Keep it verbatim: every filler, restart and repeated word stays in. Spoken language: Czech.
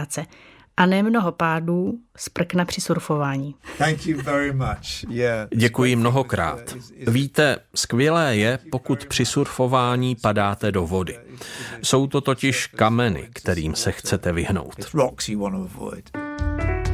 práce a ne mnoho pádů z prkna při surfování. Děkuji mnohokrát. Víte, skvělé je, pokud při surfování padáte do vody. Jsou to totiž kameny, kterým se chcete vyhnout.